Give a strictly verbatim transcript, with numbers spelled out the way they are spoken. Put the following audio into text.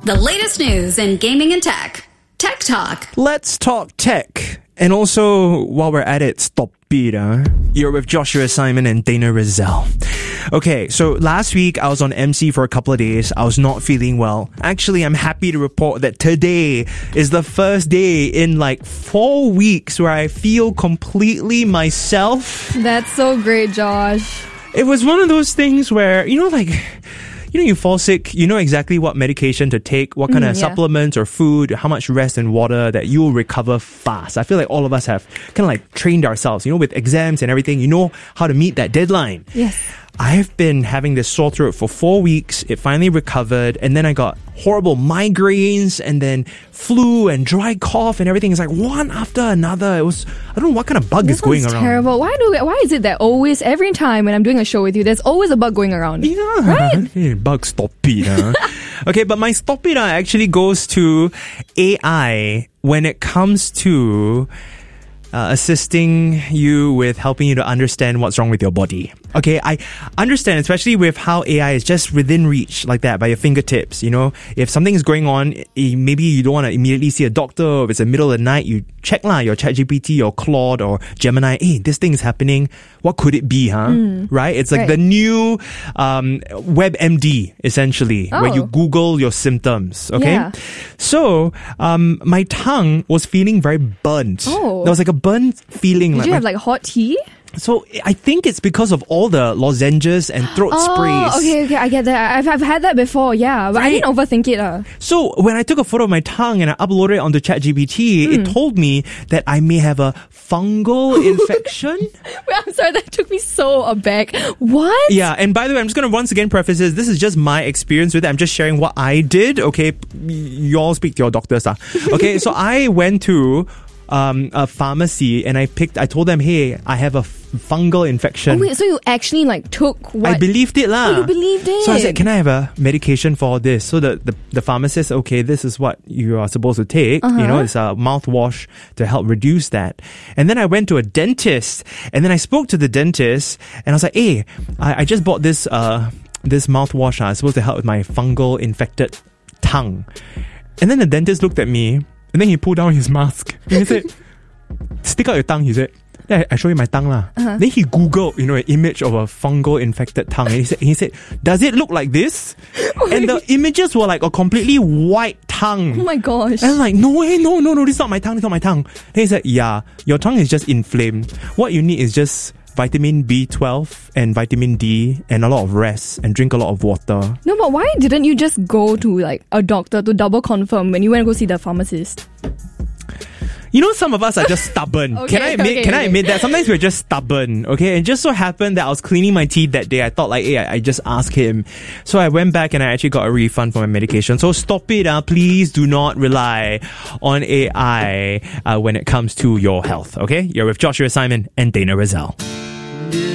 The latest news in gaming and tech. Tech Talk. Let's talk tech. And also, while we're at it, stop it, huh? You're with Joshua Simon and Dana Rizal. Okay, so last week I was on M C for a couple of days. I was not feeling well. Actually, I'm happy to report that today is the first day in like four weeks where I feel completely myself. That's so great, Josh. It was one of those things where, you know, like... You know, you fall sick, you know exactly what medication to take, what kind Mm, of yeah. supplements or food, how much rest and water that you will recover fast. I feel like all of us have kind of like trained ourselves, you know, with exams and everything, you know how to meet that deadline. Yes. I've been having this sore throat for four weeks. It finally recovered. And then I got horrible migraines and then flu and dry cough and everything. It's like one after another. It was, I don't know what kind of bug This is going sounds around. terrible. Why do? Why is it that always, every time when I'm doing a show with you, there's always a bug going around? Yeah. Right? Hey, bug stop it. Huh? Okay, but my stop it uh, actually goes to A I when it comes to uh, assisting you with helping you to understand what's wrong with your body. Okay, I understand, especially with how A I is just within reach like that, by your fingertips. You know, if something is going on, eh, maybe you don't want to immediately see a doctor, or if it's the middle of the night, you check lah, your ChatGPT or Claude or Gemini. Hey, this thing is happening. What could it be, huh? Mm, right? It's like right. the new um, WebMD, essentially, where Oh. you Google your symptoms. Okay, Yeah. so um, my tongue was feeling very burnt. Oh. There was like a burnt feeling. Did like you my have like hot tea? So I think it's because of all the lozenges and throat Oh, sprays. okay, okay, I get that. I've, I've had that before, yeah, but I Right? didn't overthink it. Uh. So when I took a photo of my tongue and I uploaded it onto ChatGPT, Hmm. it told me that I may have a fungal infection. Wait, I'm sorry, that took me so aback. What? Yeah, and by the way, I'm just going to once again preface this. This is just my experience with it. I'm just sharing what I did. Okay, you all speak to your doctors. Ah. Okay, so I went to um, a pharmacy and I picked, I told them, hey, I have a fungal infection. Oh, wait, so you actually like took what? I believed it lah. Oh, you believed it. So I said, can I have a medication for this? So the, the, the pharmacist, okay, this is what you are supposed to take. Uh-huh. You know, it's a mouthwash to help reduce that. And then I went to a dentist and then I spoke to the dentist and I was like, hey, I, I just bought this, uh, this mouthwash. Uh, it's supposed to help with my fungal infected tongue. And then the dentist looked at me and then he pulled down his mask and he said, stick out your tongue, he said. Then I show you my tongue lah. Uh-huh. Then he Googled, you know, an image of a fungal infected tongue. And he said, he said, does it look like this? And the images were like a completely white tongue. Oh my gosh. And I'm like, no way, no, no, no, this is not my tongue, this is not my tongue. Then he said, yeah, your tongue is just inflamed. What you need is just vitamin B twelve and vitamin D and a lot of rest and drink a lot of water. No, but why didn't you just go to like a doctor to double confirm when you went to go see the pharmacist? You know, some of us are just stubborn. Okay, can I admit? okay, can I okay. admit that sometimes we're just stubborn? Okay, and just so happened that I was cleaning my teeth that day. I thought like, hey, I, I just ask him. So I went back and I actually got a refund for my medication. So stop it, uh, please do not rely on A I uh, when it comes to your health. Okay, you're with Joshua Simon and Dana Rizal.